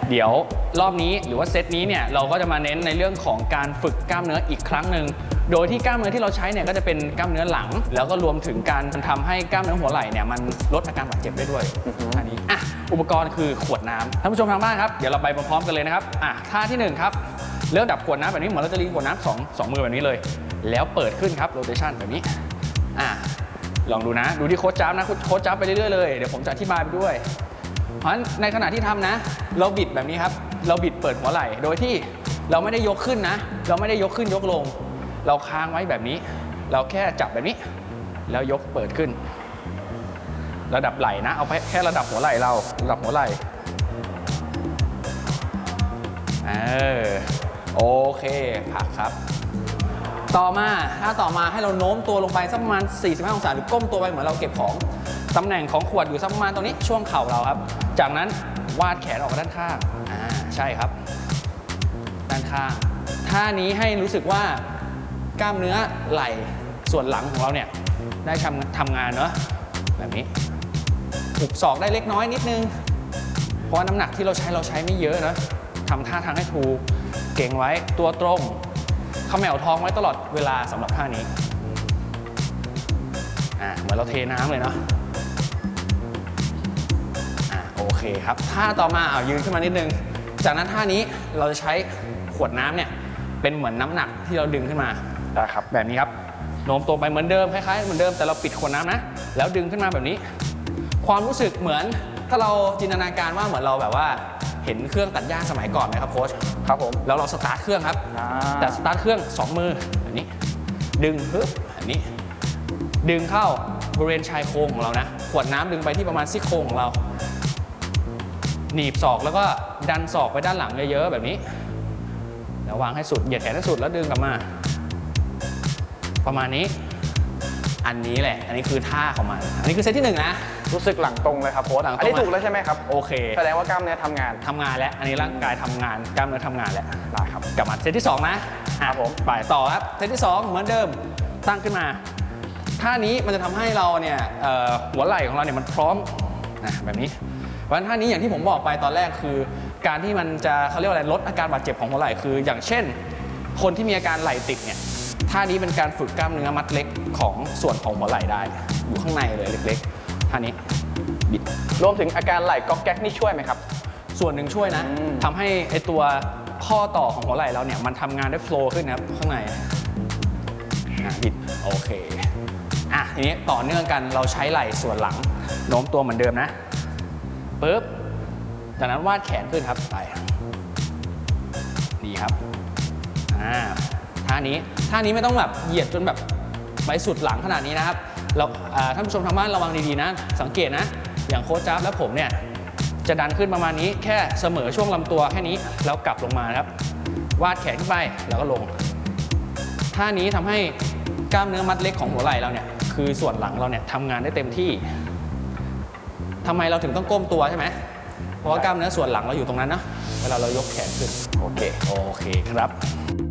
เดี๋ยวรอบนี้หรือว่าเซตนี้เนี่ยเราก็จะมาเน้นในเรื่องของการฝึกกล้ามเนื้ออีกครั้งหนึ่งโดยที่กล้ามเนื้อที่เราใช้เนี่ยก็จะเป็นกล้ามเนื้อหลังแล้วก็รวมถึงการทำให้กล้ามเนื้อหัวไหล่เนี่ยมันลดอาการบาดเจ็บได้ด้วยอันนี้อุปกรณ์คือขวดน้ำท่านผู้ชมทางบ้านครับเดี๋ยวเราไปพร้อมๆกันเลยนะครับท่าที่1ครับเริ่มดับขวดน้ำแบบนี้เหมือนเราจะรีขวดน้ำสองมือแบบนี้เลยแล้วเปิดขึ้นครับโรเทชันแบบนี้ลองดูนะดูที่โค้ชจับนะโค้ชจับไปเรื่อยๆเลยเดี๋ยวผมจะอธิบายไปด้วยเพราะฉะนั้นในขณะที่ทำนะเราบิดแบบนี้ครับเราบิดเปิดหัวไหล่โดยที่เราไม่ได้ยกขึ้นนะเราไม่ได้ยกขึ้นยกลงเราค้างไว้แบบนี้เราแค่จับแบบนี้แล้วยกเปิดขึ้นระดับไหล่นะเอาแค่ระดับหัวไหล่เราระดับหัวไหล่โอเคพักครับต่อมาให้เราโน้มตัวลงไปสักประมาณ45องศาหรือก้มตัวไปเหมือนเราเก็บของตำแหน่งของขวดอยู่สักประมาณตรงนี้ช่วงเข่าเราครับจากนั้นวาดแขนออกด้านข้างใช่ครับด้านข้างท่านี้ให้รู้สึกว่ากล้ามเนื้อไหล่ส่วนหลังของเราเนี่ยได้ทำงานเนอะแบบนี้หุบศอกได้เล็กน้อยนิดนึงเพราะน้ำหนักที่เราใช้ไม่เยอะนะทำท่าทางให้ถูกเก่งไว้ตัวตรงเขม่าท้องไว้ตลอดเวลาสำหรับท่านี้เหมือนเราเทน้ำเลยเนาะโอเคครับท่าต่อมายืนขึ้นมานิดนึงจากนั้นท่านี้เราจะใช้ขวดน้ำเนี่ยเป็นเหมือนน้ำหนักที่เราดึงขึ้นมาได้ครับแบบนี้ครับโน้มตัวไปเหมือนเดิมคล้ายๆเหมือนเดิมแต่เราปิดขวดน้ำนะแล้วดึงขึ้นมาแบบนี้ความรู้สึกเหมือนถ้าเราจินตนาการว่าเหมือนเราแบบว่าเห็นเครื่องตัดหญ้าสมัยก่อนไหมครับโค้ชครับผมแล้วเราสตาร์ทเครื่องครับแต่สตาร์ทเครื่อง2มือแบบนี้ดึงปึ๊บแบบนี้ดึงเข้าบริเวณชายโครงของเรานะขวดน้ำดึงไปที่ประมาณซี่โครงของเราหนีบศอกแล้วก็ดันศอกไปด้านหลังเยอะๆแบบนี้แล้ววางให้สุดเหยียดแขนให้สุดแล้วดึงกลับมาประมาณนี้อันนี้แหละอันนี้คือท่าของมันอันนี้คือเซตที่1นะรู้สึกหลังตรงเลยครับโค้ชอันนี้ถูกแล้วใช่ไหมครับโอเคแสดงว่ากล้ามเนื้อทำงานแล้วอันนี้ร่างกายทำงานกล้ามเนื้อทำงานแล้วได้ครับกลับมาเซตที่2นะครับผมไปต่อครับเซตที่2เหมือนเดิมตั้งขึ้นมาท่านี้มันจะทำให้เราเนี่ยหัวไหล่ของเราเนี่ยมันพร้อมนะแบบนี้เพราะฉะนั้นท่านี้อย่างที่ผมบอกไปตอนแรกคือการที่มันจะเขาเรียกว่าอะไรลดอาการบาดเจ็บของหัวไหล่คืออย่างเช่นคนที่มีอาการไหล่ติดเนี่ยท่านี้เป็นการฝึกกล้ามเนื้อมัดเล็กของส่วนของหัวไหล่ได้อยู่ข้างในเลยเล็กๆท่านี้บิดรวมถึงอาการไหล่ก๊อกแก๊กนี่ช่วยไหมครับส่วนหนึ่งช่วยนะทำให้ไอตัวข้อต่อของหัวไหล่เราเนี่ยมันทำงานได้โฟล์ขึ้นนะครับข้างในบิดโอเคทีนี้ต่อเนื่องกันเราใช้ไหล่ส่วนหลังโน้มตัวเหมือนเดิมนะปึ๊บจากนั้นวาดแขนขึ้นครับไปดีครับท่านี้ไม่ต้องแบบเหยียดจนแบบไปสุดหลังขนาดนี้นะครับเราท่านผู้ชมทางบ้านระวังดีๆนะสังเกตนะอย่างโค้ชจ๊าบและผมเนี่ยจะดันขึ้นประมาณนี้แค่เสมอช่วงลำตัวแค่นี้แล้วกลับลงมาครับวาดแขนขึ้นไปแล้วก็ลงท่านี้ทำให้กล้ามเนื้อมัดเล็กของหัวไหล่เราเนี่ยคือส่วนหลังเราเนี่ยทำงานได้เต็มที่ทำไมเราถึงต้องก้มตัวใช่ไหมเพราะว่ากล้ามเนื้อส่วนหลังเราอยู่ตรงนั้นนะเวลาเรายกแขนขึ้นโอเคครับ